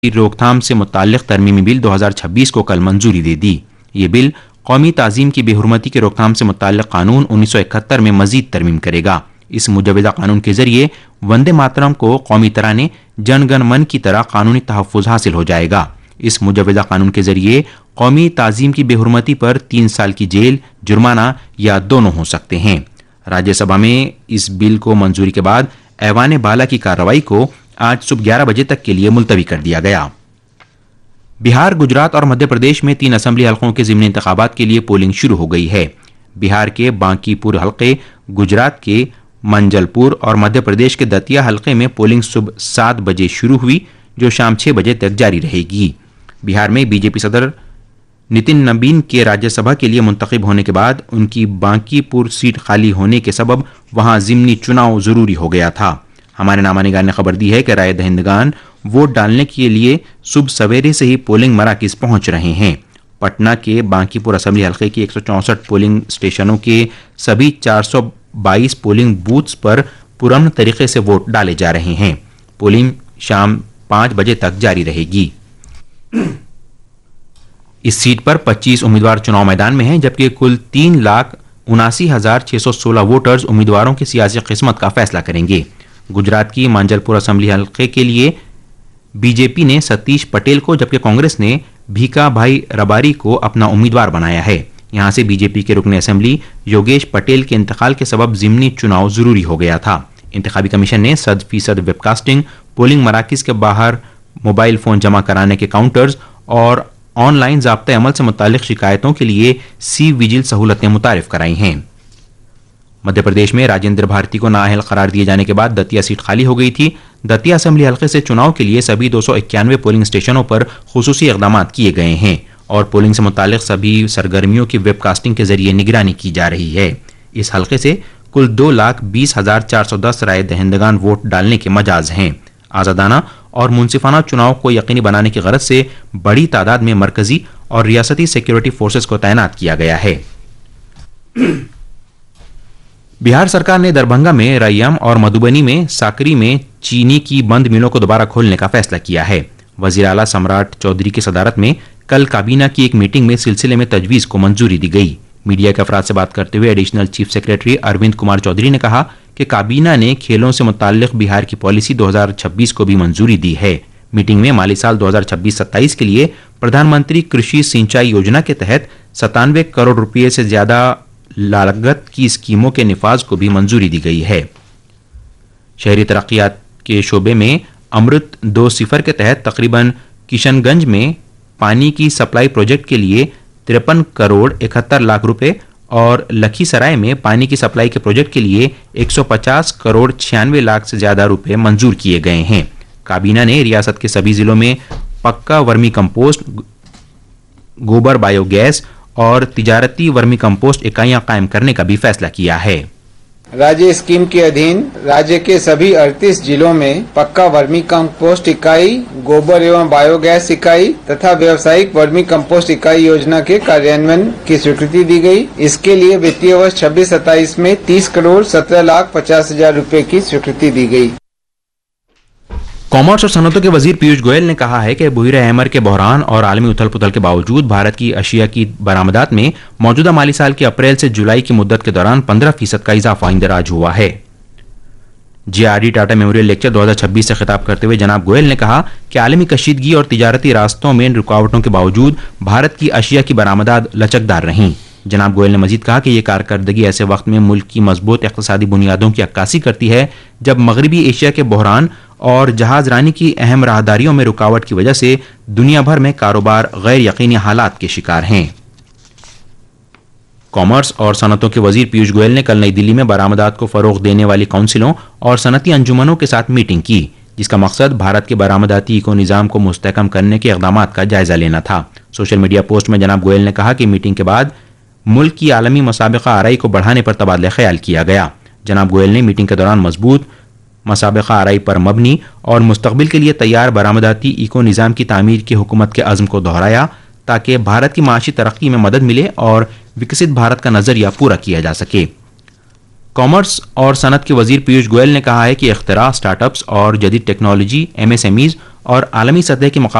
की रोकथाम से मुताल्लिक तरमीमी बिल 2026 को कल मंजूरी दे दी। ये बिल कौमी ताज़ीम की बेहुरमती की रोकथाम से मुताल्लिक कानून 1971 में मजीद तरमीम करेगा। इस मुजवदा कानून के जरिए वंदे मातरम को कौमी तराने जन गण मन की तरह कानूनी तहफ़्फ़ुज़ हासिल हो जाएगा। इस मुजवदा कानून के जरिए कौमी ताज़ीम की बेहुरमती पर 3 साल की जेल, जुर्माना या दोनों हो सकते हैं। राज्यसभा में इस बिल को मंजूरी के बाद ऐवान बाला की कार्रवाई को आज सुबह 11 बजे तक के लिए मुलतवी कर दिया गया। बिहार, गुजरात और मध्य प्रदेश में 3 असेंबली हलकों के ज़िमनी इंतखाबात के लिए पोलिंग शुरू हो गई है। बिहार के बांकीपुर हलके, गुजरात के मंजलपुर और मध्य प्रदेश के दतिया हलके में पोलिंग सुबह 7 बजे शुरू हुई, जो शाम 6 बजे तक जारी रहेगी। बिहार में बीजेपी सदर नितिन नबीन के राज्यसभा के लिए मुंतखब होने के बाद उनकी बांकीपुर सीट खाली होने के सबब वहां ज़िमनी चुनाव ज़रूरी हो गया था। हमारे नामा निगार ने खबर दी है कि राय दहिंदगान वोट डालने के लिए सुबह सवेरे से ही पोलिंग मराकज़ पहुंच रहे हैं। पटना के बांकीपुर असेंबली हल्के की 164 पोलिंग स्टेशनों के सभी 422 पोलिंग बूथ्स पर पुरअमन तरीके से वोट डाले जा रहे हैं। पोलिंग शाम 5 बजे तक जारी रहेगी। इस सीट पर 25 उम्मीदवार चुनाव मैदान में हैं, जबकि कुल 3,79,616 वोटर्स उम्मीदवारों की सियासी किस्मत का फैसला करेंगे। गुजरात की मांजलपुर असेंबली हल्के के लिए बीजेपी ने सतीश पटेल को, जबकि कांग्रेस ने भीका भाई रबारी को अपना उम्मीदवार बनाया है। यहां से बीजेपी के रुकन असेंबली योगेश पटेल के इंतकाल के सबब ज़िमनी चुनाव जरूरी हो गया था। इंतखाबी कमीशन ने 100% वेबकास्टिंग, पोलिंग मराकज़ के बाहर मोबाइल फ़ोन जमा कराने के काउंटर्स और ऑनलाइन ज़ाब्ते अमल से मुताल्लिक शिकायतों के लिए सी विजिल सहूलतें मुतारिफ कराई हैं। मध्य प्रदेश में राजेंद्र भारती को नाअहल करार दिए जाने के बाद दतिया सीट खाली हो गई थी। दतिया असेंबली हल्के से चुनाव के लिए सभी 291 पोलिंग स्टेशनों पर खुसूसी इक़दाम किए गए हैं और पोलिंग से मुताल्लिक सभी सरगर्मियों की वेबकास्टिंग के जरिए निगरानी की जा रही है। इस हल्के से कुल 2,20,410 राय दहिंदगान वोट डालने के मजाज हैं। आज़ादाना और मुनसिफाना चुनाव को यकीनी बनाने की गरज से बड़ी तादाद में मरकजी और रियासती सिक्योरिटी फोर्सेस को तैनात किया गया है। बिहार सरकार ने दरभंगा में रैयाम और मधुबनी में साकरी में चीनी की बंद मिलों को दोबारा खोलने का फैसला किया है। वज़ीर आला सम्राट चौधरी की सदारत में कल काबीना की एक मीटिंग में सिलसिले में तजवीज़ को मंजूरी दी गई। मीडिया के अफराद से बात करते हुए additional chief secretary Arvind Kumar Chaudhary ने कहा कि काबीना ने खेलों से मुताल्लिक बिहार की पॉलिसी 2026 को भी मंजूरी दी है। मीटिंग में माली साल 2026-27 के लिए प्रधानमंत्री कृषि सिंचाई योजना के तहत 97 करोड़ रुपये से ज्यादा लागत की स्कीमों के निफाज को भी मंजूरी दी गई है। शहरी तरक्यात के शोबे में अमृत 2.0 के तहत तकरीबन किशनगंज में पानी की सप्लाई प्रोजेक्ट के लिए 53 करोड़ 71 लाख रुपए और लखीसराय में पानी की सप्लाई के प्रोजेक्ट के लिए 150 करोड़ 96 लाख से ज्यादा रुपए मंजूर किए गए हैं। काबीना ने रियासत के सभी जिलों में पक्का वर्मी कंपोस्ट, गोबर बायोगैस और तिजारती वर्मी कंपोस्ट इकाइयां कायम करने का भी फैसला किया है। राज्य स्कीम के अधीन राज्य के सभी 38 जिलों में पक्का वर्मी कंपोस्ट इकाई, गोबर एवं बायोगैस इकाई तथा व्यावसायिक वर्मी कंपोस्ट इकाई योजना के कार्यान्वयन की स्वीकृति दी गई। इसके लिए वित्तीय वर्ष 26-27 में 30 करोड़ 17,50,000 रुपए की स्वीकृति दी गई। कॉमर्स और सनअतों के वजीर पीयूष गोयल ने कहा है कि बहिर अहमर के बहरान और आलमी उथल पुथल के बावजूद भारत की अशिया की बरामदात में मौजूदा माली साल के अप्रैल से जुलाई की मुद्दत के दौरान 15% का इजाफा इंदराज हुआ है। जेआरडी टाटा मेमोरियल लेक्चर 2026 से खिताब करते हुए जनाब गोयल ने कहा कि आलमी कशीदगी और तिजारती रास्तों में रुकावटों के बावजूद भारत की अशिया की बरामदात लचकदार रहीं। जनाब गोयल ने मजीद कहा कि यह कारकर्दगी ऐसे वक्त में मुल्क की मजबूत इक़्तिसादी बुनियादों की अक्कासी करती है जब मगरबी एशिया के बहरान और जहाज रानी की अहम राहदारियों में रुकावट की वजह से दुनिया भर में कारोबार गैर यकीनी हालात के शिकार हैं। कॉमर्स और सनअतों के वजीर पीयूष गोयल ने कल नई दिल्ली में बरामदात को फरोग देने वाली काउंसिलों और सनअती अंजुमनों के साथ मीटिंग की, जिसका मकसद भारत के बरामदाती इको निज़ाम को मुस्तहकम करने के इक़दाम का जायजा लेना था। सोशल मीडिया पोस्ट में जनाब गोयल ने कहा कि मीटिंग के बाद मुल्क की आलमी मुसाबिका आराई को बढ़ाने पर तबादला ख्याल किया गया। जनाब गोयल ने मीटिंग के दौरान मजबूत मुसाबिका आराई पर मबनी और मुस्तकबिल के लिए तैयार बरामदाती इको निज़ाम की तामीर की हुकूमत के अज़्म को दोहराया ताकि भारत की माशी तरक्की में मदद मिले और विकसित भारत का नज़रिया पूरा किया जा सके। कॉमर्स और सनत के वजीर पीयूष गोयल ने कहा है कि इख्तिरा, स्टार्टअप्स और जदीद टेक्नोलॉजी, MSMEs और आलमी सतह के